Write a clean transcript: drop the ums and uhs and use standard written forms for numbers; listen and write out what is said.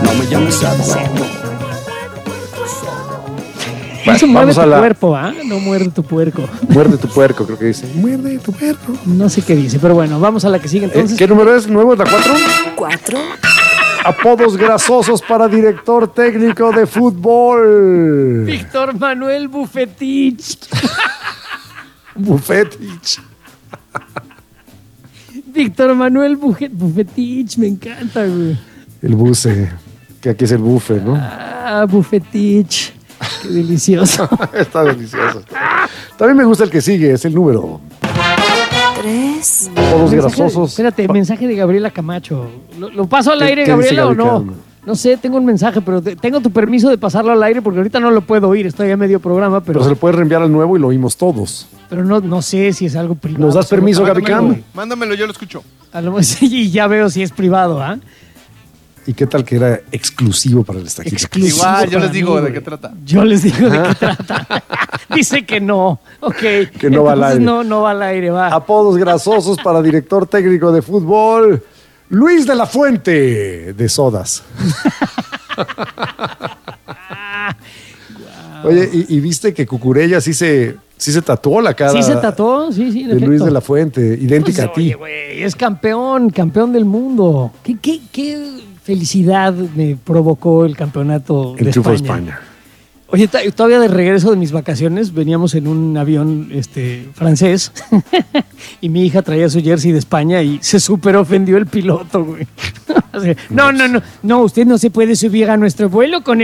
No me llames cerdo. Eso muerde vamos tu a cuerpo, ¿ah? No muerde tu puerco. Muerde tu puerco, creo que dice. Muerde tu puerco. No sé qué dice, pero bueno, vamos a la que sigue entonces. ¿Qué número es? ¿Nuevo? ¿Es la 4? 4. Apodos grasosos para director técnico de fútbol. Víctor Manuel Bucetich. Bucetich. Víctor Manuel Bucetich, me encanta, güey. El buce, que aquí es el bufe, ¿no? Ah, Bucetich. Qué delicioso. Está delicioso. También me gusta el que sigue, es el número. 3. Apodos grasosos. Espérate, mensaje de Gabriela Camacho. ¿Lo paso al ¿Qué- aire, qué dice Gabriela, o Gabriela? no? No sé, tengo un mensaje, pero tengo tu permiso de pasarlo al aire porque ahorita no lo puedo oír, estoy a medio programa, Pero se le puede reenviar al nuevo y lo oímos todos. pero no sé si es algo privado. ¿Nos das permiso, Gaby Cam? Mándamelo, yo lo escucho. A lo mejor sí, y ya veo si es privado, ¿ah? ¿Y qué tal que era exclusivo para el estaquito? Exclusivo Igual, yo para les digo mí, de güey. qué trata. Yo les digo de qué trata. Dice que no. Ok. Que no va al Entonces aire. No va al aire, va. Apodos grasosos para director técnico de fútbol. Luis de la Fuente, de Sodas. Oye, y viste que Cucurella sí se tatuó la cara ¿Sí se tatuó? Sí, en de efecto. Luis de la Fuente, idéntica a ti. Oye, güey, es campeón del mundo. ¿Qué felicidad me provocó el campeonato El de triunfo de España? España. Oye, todavía de regreso de mis vacaciones, veníamos en un avión francés y mi hija traía su jersey de España y se súper ofendió el piloto, güey. No, usted no se puede subir a nuestro vuelo con